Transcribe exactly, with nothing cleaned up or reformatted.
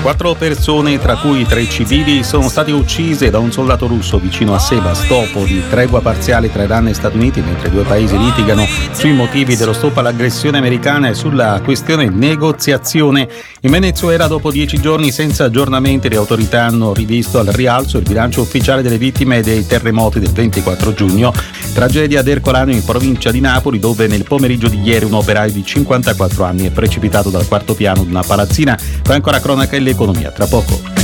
Quattro persone, tra cui tre civili, sono state uccise da un soldato russo vicino a Sebastopol, di tregua parziale tra Iran e Stati Uniti, mentre i due paesi litigano sui motivi dello stop all'aggressione americana e sulla questione negoziazione. In Venezuela, dopo dieci giorni senza aggiornamenti, le autorità hanno rivisto al rialzo il bilancio ufficiale delle vittime dei terremoti del ventiquattro giugno. Tragedia ad Ercolano, in provincia di Napoli, dove nel pomeriggio di ieri un operaio di cinquantaquattro anni è precipitato dal quarto piano di una palazzina. Poi ancora cronaca e l'economia, tra poco.